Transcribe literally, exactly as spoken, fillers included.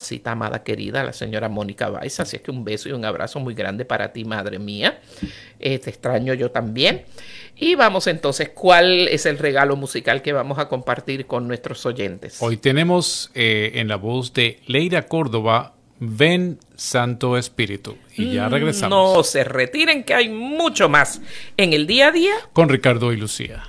mamacita amada querida, la señora Mónica Báez. Así es que un beso y un abrazo muy grande para ti, madre mía. Eh, te extraño yo también. Y vamos entonces, ¿cuál es el regalo musical que vamos a compartir con nuestros oyentes? Hoy tenemos eh, en la voz de Leira Córdoba, Ven Santo Espíritu. Y ya regresamos. No se retiren, que hay mucho más en el día a día con Ricardo y Lucía.